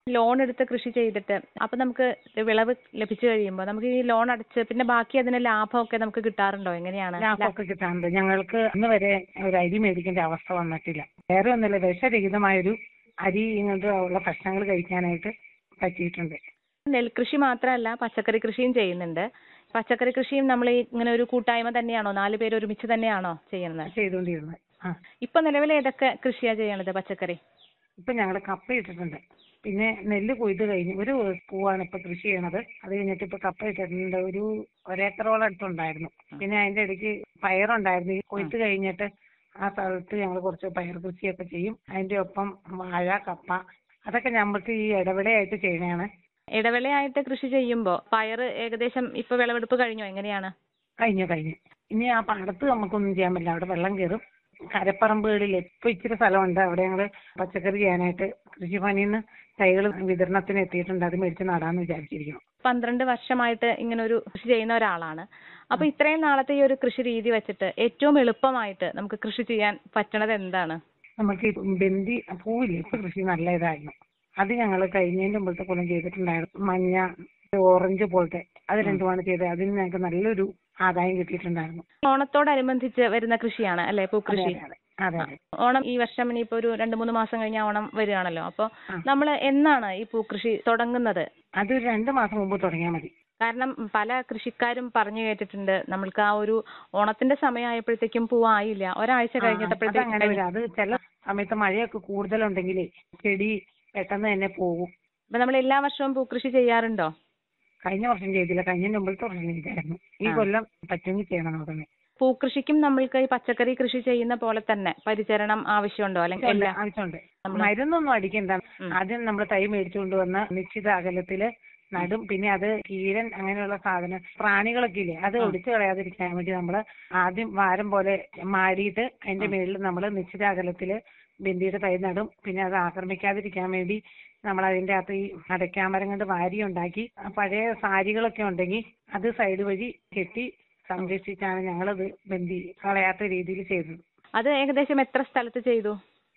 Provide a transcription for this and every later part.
Loan എടുത്ത് കൃഷി ചെയ്തിട്ട് അപ്പൊ നമുക്ക് വിളവ് ലഭിച്ചു കഴിയുമ്പോൾ നമുക്ക് ഈ ലോൺ അടച്ച് പിന്നെ ബാക്കി അതിന് ലാഭമൊക്കെ നമുക്ക് കിട്ടാറുണ്ടോ? എങ്ങനെയാണ്? ലാഭമൊക്കെ കിട്ടാറുണ്ട്. ഞങ്ങൾക്ക് ഇന്ന് വരെ ഒരു അരി മേടിക്കേണ്ട അവസ്ഥ വന്നിട്ടില്ല. വേറെ ഒന്നുമില്ല, വിഷരഹിതമായൊരു അരി ഇങ്ങനത്തെ ഉള്ള ഭക്ഷണങ്ങൾ കഴിക്കാനായിട്ട് പറ്റിയിട്ടുണ്ട്. നെൽകൃഷി മാത്രമല്ല പച്ചക്കറി കൃഷിയും ചെയ്യുന്നുണ്ട്. പച്ചക്കറി കൃഷിയും നമ്മൾ ഇങ്ങനെ ഒരു കൂട്ടായ്മ തന്നെയാണോ, 4 പേര് ഒരുമിച്ച് തന്നെയാണോ ചെയ്യുന്നത്? ചെയ്തുകൊണ്ടിരുന്നത്. ഇപ്പൊ നിലവിൽ ഏതൊക്കെ കൃഷിയാ ചെയ്യണത് പച്ചക്കറി? ഇപ്പൊ ഞങ്ങൾ കപ്പ ഇട്ടിട്ടുണ്ട്. പിന്നെ നെല്ല് കൊയ്ത് കഴിഞ്ഞ് ഒരു പൂവാണ് ഇപ്പൊ കൃഷി ചെയ്യണത്. അത് കഴിഞ്ഞിട്ട് ഇപ്പൊ കപ്പ ഇട്ടിട്ടുണ്ട്. ഒരു 1 ഏക്കറോളം അടുത്തുണ്ടായിരുന്നു. പിന്നെ അതിന്റെ ഇടയ്ക്ക് പയറുണ്ടായിരുന്നു. ഈ കൊയ്ത്ത് കഴിഞ്ഞിട്ട് ആ സ്ഥലത്ത് ഞങ്ങൾ കുറച്ച് പയർ കൃഷിയൊക്കെ ചെയ്യും. അതിന്റെ ഒപ്പം വാഴ, കപ്പ അതൊക്കെ ഞമ്മൾക്ക് ഈ ഇടവിളയായിട്ട് ചെയ്യണതാണ്. ഇടവേളയായിട്ട് കൃഷി ചെയ്യുമ്പോ പയറ് ഏകദേശം ഇപ്പൊ വിളവെടുപ്പ് കഴിഞ്ഞോ? എങ്ങനെയാണ്? കഴിഞ്ഞു. ഇനി ആ പാടത്ത് നമുക്കൊന്നും ചെയ്യാൻ പറ്റില്ല, അവിടെ വെള്ളം കയറും. കരപ്പറമ്പുകളിൽ ഇപ്പൊ ഇച്ചിരി സ്ഥലമുണ്ട്, അവിടെ ഞങ്ങൾ പച്ചക്കറി ചെയ്യാനായിട്ട് കൃഷിഭവനിൽ നിന്ന് തൈകൾ വിതരണത്തിന് എത്തിയിട്ടുണ്ട്. അത് മേടിച്ച് നടാന്ന് വിചാരിച്ചിരിക്കുന്നു. 12 വർഷമായിട്ട് ഇങ്ങനെ ഒരു കൃഷി ചെയ്യുന്ന ഒരാളാണ്. അപ്പൊ ഇത്രയും നാളത്തെ ഈ ഒരു കൃഷി രീതി വെച്ചിട്ട് ഏറ്റവും എളുപ്പമായിട്ട് നമുക്ക് കൃഷി ചെയ്യാൻ പറ്റണത് എന്താണ്? നമുക്ക് ഈ ബന്ദി പൂവില്ലേ, ഇപ്പൊ കൃഷി നല്ല ഇതായിരുന്നു. അത് ഞങ്ങൾ കഴിഞ്ഞതിന്റെ മുമ്പത്തെ കൊല്ലം ചെയ്തിട്ടുണ്ടായിരുന്നു. മഞ്ഞ, ഓറഞ്ച് പോലത്തെ അത് രണ്ടുമാണ് ചെയ്തത്. അതിന് ഞങ്ങൾക്ക് നല്ലൊരു ആദായം കിട്ടിയിട്ടുണ്ടായിരുന്നു. ഓണത്തോടനുബന്ധിച്ച് വരുന്ന കൃഷിയാണ് അല്ലെ പൂക്കൃഷി? അതെ. ഓണം ഈ വർഷം ഇനിയിപ്പോ ഒരു 2-3 മാസം കഴിഞ്ഞാൽ ഓണം വരികയാണല്ലോ. അപ്പൊ നമ്മൾ എന്നാണ് ഈ പൂക്കൃഷി തുടങ്ങുന്നത്? അത് 2 മാസം മുമ്പ് തുടങ്ങിയാൽ മതി. കാരണം പല കൃഷിക്കാരും പറഞ്ഞു കേട്ടിട്ടുണ്ട് നമ്മൾക്ക് ആ ഒരു ഓണത്തിന്റെ സമയമായപ്പോഴത്തേക്കും പൂവായില്ല, ഒരാഴ്ച കഴിഞ്ഞപ്പോഴത്തേക്കും. അത് ചില സമയത്ത് മഴയൊക്കെ കൂടുതലുണ്ടെങ്കിൽ ചെടി പെട്ടെന്ന് തന്നെ പോകും. അപ്പൊ നമ്മൾ എല്ലാ വർഷവും പൂക്കൃഷി ചെയ്യാറുണ്ടോ? കഴിഞ്ഞ വർഷം ചെയ്തില്ല, കഴിഞ്ഞ മുമ്പത്തെ വർഷം ചെയ്തായിരുന്നു. ഈ കൊല്ലം പറ്റുമെങ്കിൽ ചെയ്യണം നോക്കുന്നത്. പൂക്കൃഷിക്കും നമ്മൾക്ക് ഈ പച്ചക്കറി കൃഷി ചെയ്യുന്ന പോലെ തന്നെ പരിചരണം ആവശ്യമുണ്ടോ? അല്ലെങ്കിൽ ആവശ്യമുണ്ട്. മരുന്നൊന്നും അടിക്കണ്ട. ആദ്യം നമ്മൾ തൈ മേടിച്ചുകൊണ്ട് വന്ന് നിശ്ചിത അകലത്തില് നടും. പിന്നെ അത് കീരൻ അങ്ങനെയുള്ള സാധനം പ്രാണികളൊക്കെ ഇല്ലേ, അത് ഒടിച്ചു കളയാതിരിക്കാൻ വേണ്ടി നമ്മൾ ആദ്യം വാരം പോലെ മാടിയിട്ട് അതിന്റെ മേളിൽ നമ്മൾ നിശ്ചിത അകലത്തില് ബന്ദിയുടെ തൈ നടും. പിന്നെ അത് ആക്രമിക്കാതിരിക്കാൻ വേണ്ടി നമ്മൾ അതിന്റെ അകത്ത് ഈ അടയ്ക്കാമരം കൊണ്ട് വാരി ഉണ്ടാക്കി പഴയ സാരികളൊക്കെ ഉണ്ടെങ്കിൽ അത് സൈഡ് വഴി കെട്ടി സംരക്ഷിച്ചാണ് ഞങ്ങളത് ബന്ദി കളയാത്ത രീതിയിൽ ചെയ്തത്. അത് ഏകദേശം എത്ര സ്ഥലത്ത് ചെയ്തു?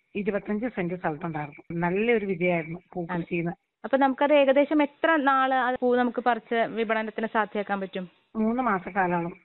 25 സെന്റ് സ്ഥലത്തുണ്ടായിരുന്നു. നല്ലൊരു വിജയമായിരുന്നു പൂക്കൃഷിന്ന്. അപ്പൊ നമുക്കത് ഏകദേശം എത്ര നാള് അത് പൂ നമുക്ക് പറിച്ച് വിപണനത്തിന് സാധ്യമാക്കാൻ പറ്റും? 3 മാസക്കാലം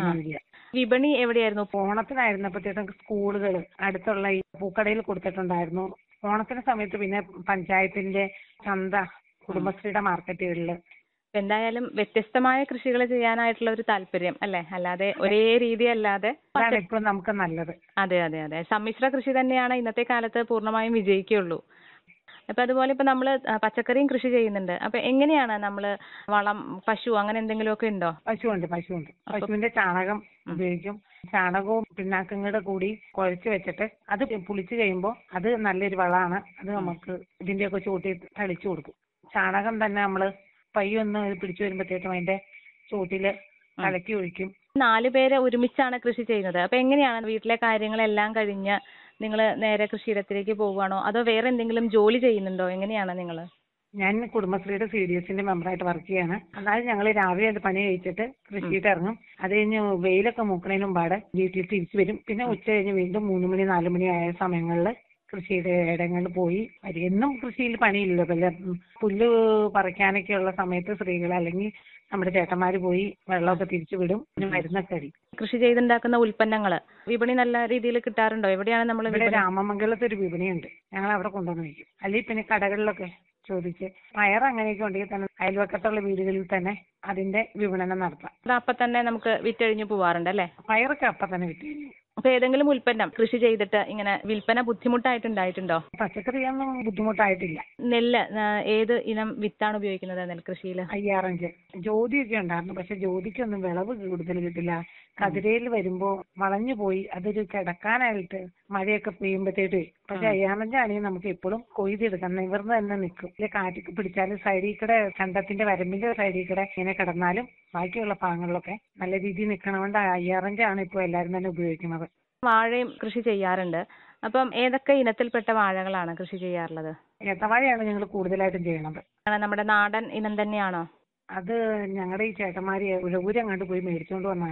വിപണി എവിടെയായിരുന്നു? ഓണത്തിനായിരുന്നപ്പോഴത്തേക്കും സ്കൂളുകൾ അടുത്തുള്ള ഈ പൂക്കടയിൽ കൊടുത്തിട്ടുണ്ടായിരുന്നു. ഓണത്തിന്റെ സമയത്ത് പിന്നെ പഞ്ചായത്തിന്റെ ചന്ത, കുടുംബശ്രീയുടെ മാർക്കറ്റുകളിൽ. എന്തായാലും വ്യത്യസ്തമായ കൃഷികൾ ചെയ്യാനായിട്ടുള്ള ഒരു താല്പര്യം അല്ലെ, അല്ലാതെ ഒരേ രീതി അല്ലാതെ. അതാണ് ഇപ്പോഴും നമുക്ക് നല്ലത്. അതെ. സമ്മിശ്ര കൃഷി തന്നെയാണ് ഇന്നത്തെ കാലത്ത് പൂർണ്ണമായും വിജയിക്കുള്ളൂ. അപ്പൊ അതുപോലെ ഇപ്പൊ നമ്മള് പച്ചക്കറിയും കൃഷി ചെയ്യുന്നുണ്ട്. അപ്പൊ എങ്ങനെയാണ് നമ്മള് വളം, പശു അങ്ങനെ എന്തെങ്കിലുമൊക്കെ ഉണ്ടോ? പശുവുണ്ട്. പശുവിന്റെ ചാണകം ഉപയോഗിക്കും. ചാണകവും പിണ്ണാക്കങ്ങളുടെ കൂടി കുഴച്ച് വെച്ചിട്ട് അത് പുളിച്ച് കഴിയുമ്പോൾ അത് നല്ലൊരു വളമാണ്. അത് നമുക്ക് ഇതിന്റെയൊക്കെ ചുവട്ടി തളിച്ചു കൊടുക്കും. ചാണകം തന്നെ നമ്മള് പയ്യൊന്ന് പിടിച്ചു വരുമ്പോഴത്തേക്കും അതിന്റെ ചുവട്ടില് കലക്കി ഒഴിക്കും. 4 പേര് ഒരുമിച്ചാണ് കൃഷി ചെയ്യുന്നത്. അപ്പൊ എങ്ങനെയാണ് വീട്ടിലെ കാര്യങ്ങളെല്ലാം കഴിഞ്ഞ് നിങ്ങൾ നേരെ കൃഷിയിടത്തിലേക്ക് പോവുകയാണോ അതോ വേറെ എന്തെങ്കിലും ജോലി ചെയ്യുന്നുണ്ടോ? എങ്ങനെയാണ് നിങ്ങൾ? ഞാൻ കുടുംബശ്രീയുടെ CDSന്റെ മെമ്പറായിട്ട് വർക്ക് ചെയ്യാണ്. അതായത് ഞങ്ങൾ രാവിലെ പണി കഴിച്ചിട്ട് കൃഷിയിട്ട് ഇറങ്ങും. അത് കഴിഞ്ഞ് വെയിലൊക്കെ മൂക്കണതിന് മുമ്പാട് വീട്ടിൽ തിരിച്ചു വരും. പിന്നെ ഉച്ച കഴിഞ്ഞ് വീണ്ടും 3 മണി 4 മണി ആയ സമയങ്ങളിൽ കൃഷിയുടെ ഇടങ്ങളിൽ പോയി വരും. എന്നും കൃഷിയിൽ പണിയില്ലല്ലോ. വല്ല പുല്ല് പറിക്കാനൊക്കെയുള്ള സമയത്ത് സ്ത്രീകൾ അല്ലെങ്കിൽ നമ്മുടെ ചേട്ടന്മാര് പോയി വെള്ളമൊക്കെ തിരിച്ചു വിടും. പിന്നെ മരുന്നൊക്കെ അടി. കൃഷി ചെയ്തുണ്ടാക്കുന്ന ഉൽപ്പന്നങ്ങള് വിപണി നല്ല രീതിയിൽ കിട്ടാറുണ്ടോ? എവിടെയാണ് നമ്മൾ? ഇവിടെ രാമമംഗലത്ത് ഒരു വിപണിയുണ്ട്, ഞങ്ങൾ അവിടെ കൊണ്ടുവന്ന് വയ്ക്കും. അല്ലെങ്കിൽ പിന്നെ കടകളിലൊക്കെ ചോദിച്ച് പയർ അങ്ങനെയൊക്കെ ഉണ്ടെങ്കിൽ തന്നെ അയൽവക്കത്തുള്ള വീടുകളിൽ തന്നെ അതിന്റെ വിപണനം നടത്താം. അത് അപ്പൊ തന്നെ നമുക്ക് വിറ്റഴിഞ്ഞു പോവാറുണ്ട് അല്ലേ? പയറൊക്കെ അപ്പൊ തന്നെ വിറ്റഴിഞ്ഞു. അപ്പൊ ഏതെങ്കിലും ഉൽപ്പന്നം കൃഷി ചെയ്തിട്ട് ഇങ്ങനെ വിൽപ്പന ബുദ്ധിമുട്ടായിട്ടുണ്ടായിട്ടുണ്ടോ? പച്ചക്കറിയൊന്നും ബുദ്ധിമുട്ടായിട്ടില്ല. നെല്ല് ഏത് ഇനം വിത്താണ് ഉപയോഗിക്കുന്നത് നെൽകൃഷിയിൽ? അയ്യാറഞ്ച്. ജ്യോതിയൊക്കെ ഉണ്ടായിരുന്നു, പക്ഷെ ജ്യോതിക്കൊന്നും വിളവ് കൂടുതൽ കിട്ടില്ല. കതിരയിൽ വരുമ്പോ വളഞ്ഞു പോയി അതൊരു കിടക്കാനായിട്ട് മഴയൊക്കെ പെയ്യുമ്പോഴത്തേട്ട്. പക്ഷെ അയ്യാറഞ്ചാണെങ്കിൽ നമുക്ക് എപ്പോഴും കൊയ്തെടുക്കാം, നിവർന്ന് തന്നെ നിൽക്കും. കാറ്റ് പിടിച്ചാലും സൈഡിൽ കൂടെ കണ്ടത്തിന്റെ വരമ്പിന്റെ സൈഡിൽ കൂടെ ഇങ്ങനെ കിടന്നാലും ബാക്കിയുള്ള ഭാഗങ്ങളിലൊക്കെ നല്ല രീതിയിൽ നിൽക്കണോണ്ട് അയ്യാറഞ്ചാണ് ഇപ്പോൾ എല്ലാവരും തന്നെ ഉപയോഗിക്കുന്നത്. വാഴയും കൃഷി ചെയ്യാറുണ്ട്. അപ്പം ഏതൊക്കെ ഇനത്തിൽപ്പെട്ട വാഴകളാണ് കൃഷി ചെയ്യാറുള്ളത്? ഏത്തവാഴയാണ് ഞങ്ങൾ കൂടുതലായിട്ടും ചെയ്യണത്. നമ്മുടെ നാടൻ ഇനം തന്നെയാണോ? അത് ഞങ്ങളുടെ ഈ ചേട്ടന്മാര് ഉഴവൂരങ്ങാണ്ട് പോയി മേടിച്ചുകൊണ്ട് വന്നായിരുന്നു.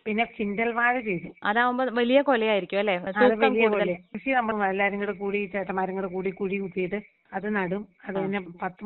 പിന്നെ കിൻഡൽ വാഴ ചെയ്തു. അതാവുമ്പോ വലിയ കൊലയായിരിക്കും അല്ലേ? അത് തൂക്കം വലിയ കൂടുതൽ. പോലെ കൃഷി നമ്മൾ എല്ലാരും കൂടെ കൂടി ചേട്ടന്മാരും കൂടെ കൂടി കുഴി കുത്തിയിട്ട് അത് നടും. അത് പിന്നെ 10